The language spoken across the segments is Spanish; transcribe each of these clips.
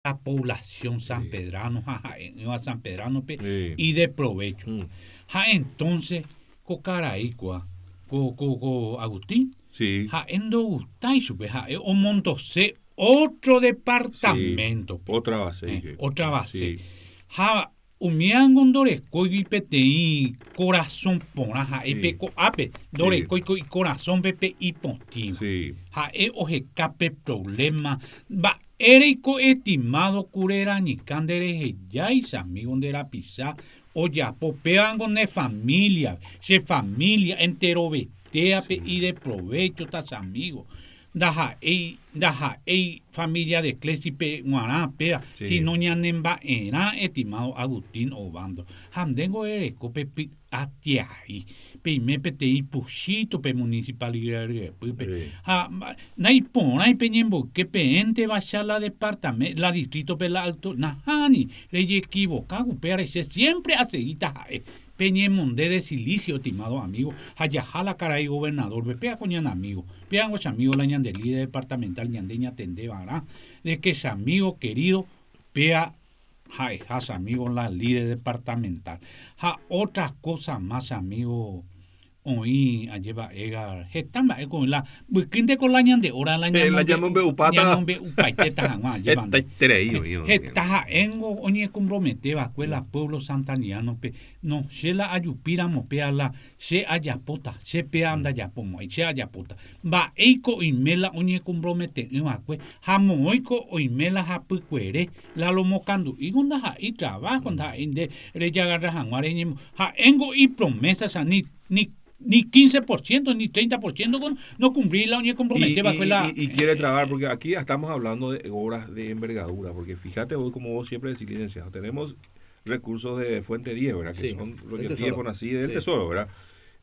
la población Sí. sanpedrano, sanpedrano Sí. y de provecho. Mm. Entonces, cocaraicua, Agustín, Sí. endo gustáis, o montose otro Sí. departamento, Otra base. otra base. Sí. Umian gondore koi pete corazón pona Sí. epe ape dore Sí. koi corazón pepe y pontiva. Sí. Oje cape problema va ereiko estimado curera ni candere yais amigo de la pisa o ya popean con de familia se familia entero vetea Sí. y de provecho tas amigos Daja ei familia de Clesipe Guará, pera, si Sí. no ñanemba era estimado Agustín Obando. Handengo ereco pepi atiai, pe me pete y pushito pe municipalidad pe. Sí. Naipona y peñembo que peente vaya la departamento, la distrito pe la alto, nahani, le equivocado, pera, se siempre aceita Peñemonde de Silicio, estimado amigo, Hayajala Caray, gobernador, pea coñan amigo, pean los amigos la ñande líder departamental ñandeña tende, ¿verdad? De que es amigo querido, pea has amigo la líder departamental. Otras cosas más, amigo, oí lleva ega hetamba con la bukinte con la ñande ora la La ñamombe llaman beupata. ñamombe upaiteta jangwa Está llevando estreído, hetaja engo oñe compromete va cuela pueblo santaniano pe no se la ayupira mopea la se ayapota se pe anda yapomo se ayapota va eiko imela oñe compromete va cue jamoiko oimela hapuquere la lo mocando y gonda y trabajo da inde re ya agarra jangware engo y promesas ni 15% ni 30% con no cumplir la unión comprometida bajo la Y quiere trabajar, porque aquí estamos hablando de obras de envergadura, porque fíjate hoy, como vos siempre decís, licenciado, tenemos recursos de Fuente 10, ¿verdad? Que Sí, son los del YPF, tesoro. así del Sí. Tesoro, ¿verdad?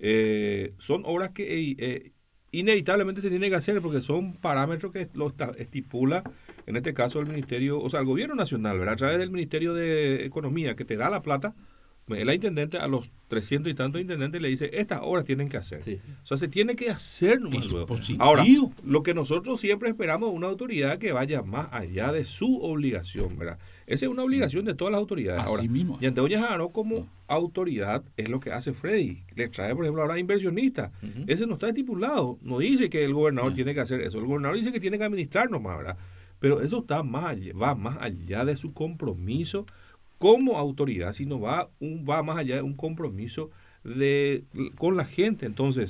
Son obras que inevitablemente se tienen que hacer, porque son parámetros que lo estipula, en este caso, el Ministerio, o sea, el Gobierno Nacional, ¿verdad? A través del Ministerio de Economía, que te da la plata. El intendente, a los 300 y tantos intendentes, le dice, estas obras tienen que hacer. Sí. O sea, se tiene que hacer nomás luego. Ahora, dispositivo. lo que nosotros siempre esperamos es una autoridad que vaya más allá de su obligación, ¿verdad? Esa es una obligación de todas las autoridades. Ahora, Así mismo. Yanteoña Jaro como autoridad es lo que hace Freddy. Le trae, por ejemplo, ahora inversionistas. Ujú. Ese no está estipulado. No dice que el gobernador tiene que hacer eso. El gobernador dice que tiene que administrar nomás, ¿verdad? Pero eso está más allá, va más allá de su compromiso como autoridad, sino va más allá de un compromiso con la gente. Entonces,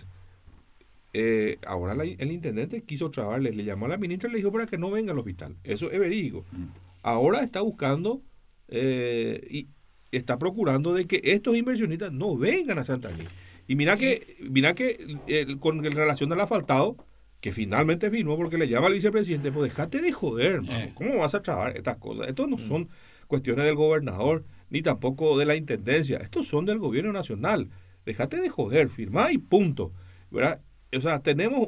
ahora el intendente quiso trabajar, le llamó a la ministra y le dijo para que no venga al hospital. Eso es verídico. Ahora está buscando y está procurando de que estos inversionistas no vengan a Santander. Y mira que con relación al asfaltado, que finalmente firmó porque le llama al vicepresidente, pues dejate de joder, hermano. ¿Cómo vas a trabajar estas cosas? Estos no son cuestiones del gobernador, ni tampoco de la intendencia. Estos son del gobierno nacional. Dejate de joder, firmá y punto. ¿Verdad? O sea,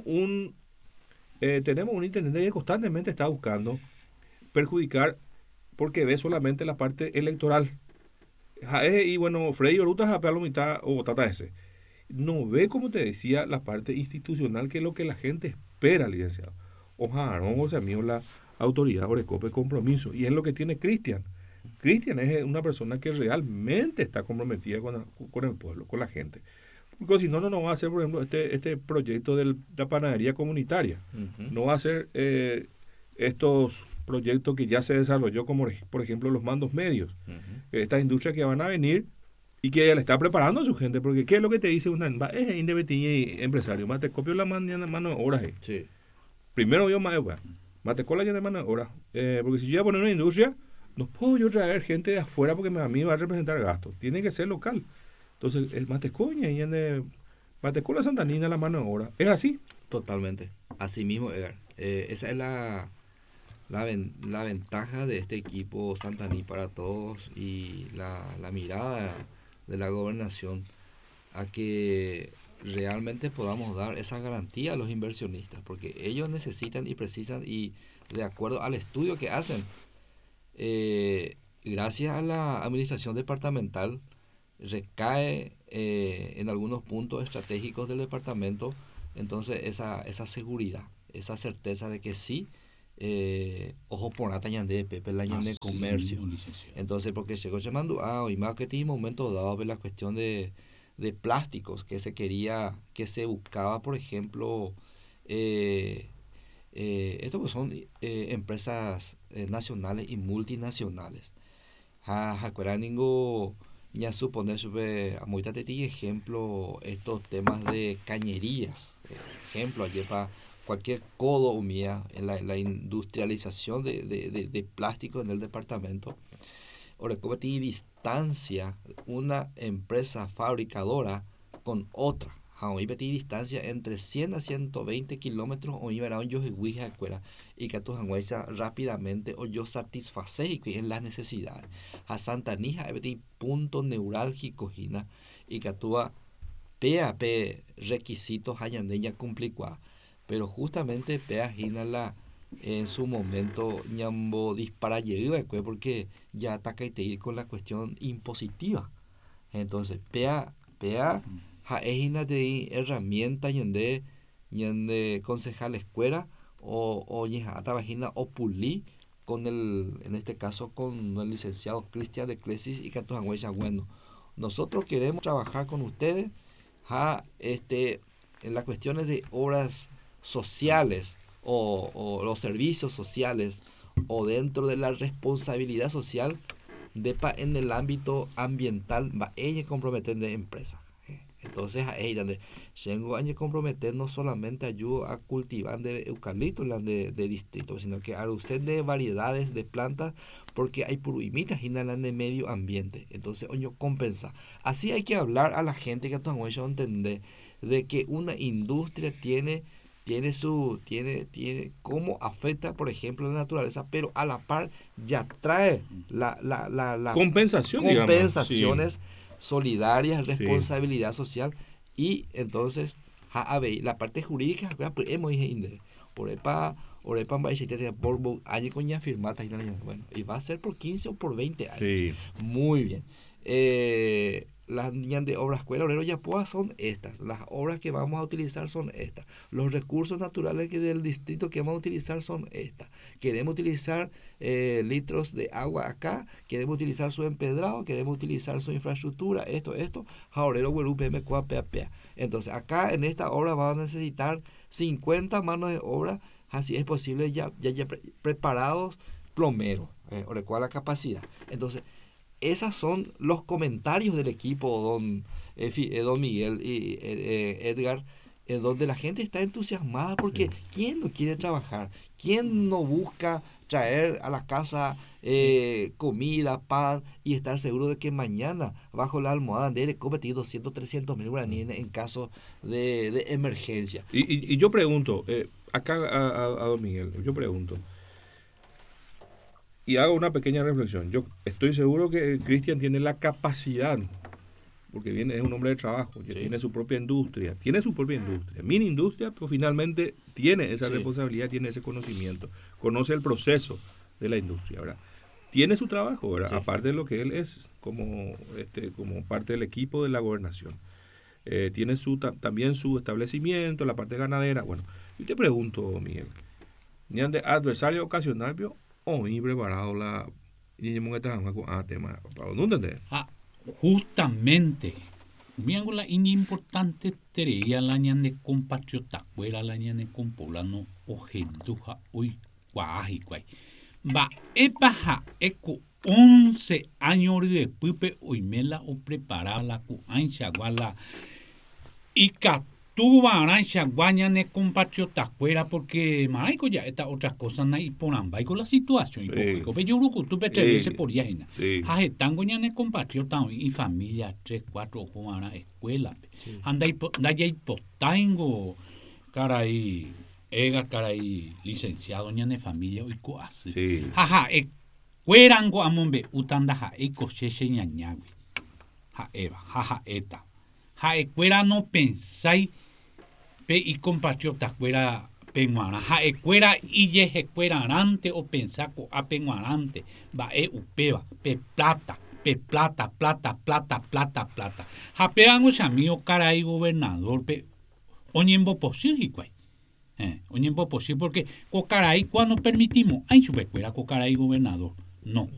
tenemos un intendente que constantemente está buscando perjudicar porque ve solamente la parte electoral. Y bueno, Freddy Oruta japea la mitad o Tata ese. No ve, como te decía, la parte institucional, que es lo que la gente espera, licenciado. Ojalá, no, o sea, mío, la autoridad Orecope compromiso. Y es lo que tiene Cristian. Cristian es una persona que realmente está comprometida con el pueblo, con la gente. Porque si no, no va a hacer, por ejemplo, este proyecto de la panadería comunitaria. Ujú. No va a hacer estos proyectos que ya se desarrolló, como por ejemplo los mandos medios. Ujú. Estas industrias que van a venir y que ella le está preparando a su gente, porque ¿qué es lo que te dice una independiente empresario? Mate copio la mañana mano de horas. Sí. Primero yo más, mate cola ya de mano de horas. Porque si yo voy a poner una industria, no puedo yo traer gente de afuera porque a mí va a representar gastos. Tiene que ser local. Entonces, el Matecoña y en Matecola Santanina la mano de obra. Es así. Totalmente. Así mismo, Edgar. Esa es la ventaja de este equipo Santaní para todos y la mirada de la gobernación a que realmente podamos dar esa garantía a los inversionistas, porque ellos necesitan y precisan, y de acuerdo al estudio que hacen, gracias a la administración departamental, recae en algunos puntos estratégicos del departamento, entonces esa seguridad, esa certeza de que sí ojo por nata ñande pepe la ñande comercio. Entonces, porque llegó llamando y más que tiene momento dado ver la cuestión de plásticos que se quería, que se buscaba, por ejemplo, estos pues son empresas nacionales y multinacionales. Jacueraningo ya suponer sobre ahorita te di ejemplo estos temas de cañerías, ejemplo ayer para cualquier codo humía en la industrialización de plástico en el departamento. Ahora, como tiene distancia una empresa fabricadora con otra. Hoy tiene distancia entre 100 a 120 kilómetros o iba a un yo y que tu hanguesa rápidamente o yo satisface y que en las necesidades. A Santa Nija punto neurálgico hina y que tu PAP requisitos hayan de ella cumplir, pero justamente PA hina la en su momento ñambo dispara llega porque ya ataca y te ir con la cuestión impositiva. Entonces PA jaina de herramienta yende concejal escuela o ñejata vagina o pulí con en este caso con el licenciado Cristian de Clesis y Catos Angüeya. Bueno, nosotros queremos trabajar con ustedes en las cuestiones de obras sociales o los servicios sociales o dentro de la responsabilidad social en el ámbito ambiental va ella comprometer de empresa. Entonces a ella tengo años comprometer no solamente ayuda a cultivar de eucalipto de distrito, sino que a usted de variedades de plantas porque hay puruimitas y nada de medio ambiente. Entonces oño compensa. Así hay que hablar a la gente que todo eso entender de que una industria tiene cómo afecta, por ejemplo, la naturaleza, pero a la par ya trae la compensaciones solidarias, responsabilidad social y entonces la parte jurídica hemos por año con ya firmata bueno, y va a ser por 15 o por 20 años. Sí. Muy bien. Las niñas de obras escuela obrero Yapúa son estas, las obras que vamos a utilizar son estas, los recursos naturales que del distrito que vamos a utilizar son estas, queremos utilizar litros de agua acá, queremos utilizar su empedrado, queremos utilizar su infraestructura, esto, jaorero guerupe pea. Entonces acá en esta obra van a necesitar 50 manos de obra, así es posible ya preparados plomeros, o cual la capacidad. Entonces esos son los comentarios del equipo, don Miguel y Edgar, donde la gente está entusiasmada porque ¿quién no quiere trabajar? ¿Quién no busca traer a la casa comida, pan y estar seguro de que mañana bajo la almohada de él cometido 200, 300 mil guaraníes en caso de emergencia? Y yo pregunto, acá a don Miguel, yo pregunto, y hago una pequeña reflexión. Yo estoy seguro que Cristian tiene la capacidad, porque es un hombre de trabajo, que tiene su propia industria, mini industria, pero finalmente tiene esa responsabilidad, tiene ese conocimiento, conoce el proceso de la industria, ¿verdad? Tiene su trabajo, ¿verdad? Aparte de lo que él es como parte del equipo de la gobernación. Tiene también su establecimiento, la parte ganadera. Bueno, yo te pregunto, Miguel, ¿ni de adversario ocasional, vio? Y preparado tema para no entender. Justamente miango la importante tería la ñande compatriota fuera la ñande con poblano o gentuja hoy guaji guay va epaja eco 11 años de pupe hoy mela o preparar la cu ancha guala y tuvo arancha guaña ne compatriota fuera porque maraico ya estas otras cosas na y ponan con la situación y poco yo creo que tú ese por ya haje tango ña ne compatriota y familia 3, 4 con a escuela anda ya hipotango caray caray licenciado ña ne familia y coas fuerango amombe utanda cocheche ñañagui eta fuera no pensáis y compatriota fuera penguana fuera y ye fuera arante o pensaco a penguarante va upeba plata japeango chamío caray gobernador oñembo posible Oñemboposi, porque Cocaray, cuando permitimos, hay su escuela Cocaray gobernador. No.